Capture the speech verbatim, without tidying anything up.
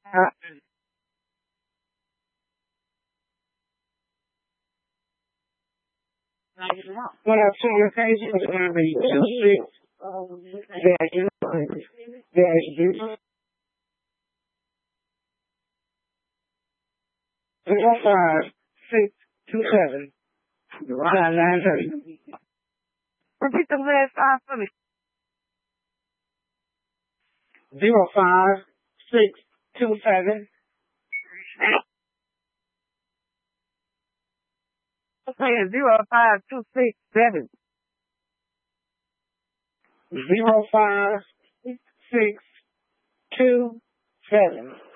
Uh, When I see your face, it's going to be two six. That you, that you, zero five six two seven nine nine three. Repeat the last time for me. Zero five six two seven. Okay, zero five two six seven. Zero five six two seven.